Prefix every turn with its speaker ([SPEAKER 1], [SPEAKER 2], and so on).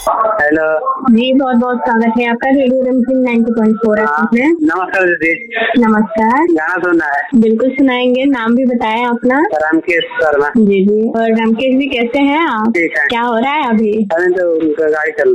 [SPEAKER 1] Hello
[SPEAKER 2] जी, बहुत बहुत स्वागत है आपका रेडियो रमकिन 90.4 में।
[SPEAKER 1] नमस्कार दीदी।
[SPEAKER 2] नमस्कार।
[SPEAKER 1] गाना सुनना है?
[SPEAKER 2] बिल्कुल सुनाएंगे। नाम भी बताएं अपना।
[SPEAKER 1] रामकेश शर्मा।
[SPEAKER 2] जी जी। और रामकेश जी कैसे हैं आप?
[SPEAKER 1] ठीक है।
[SPEAKER 2] क्या हो रहा है अभी?
[SPEAKER 1] अभी तो गाड़ी चल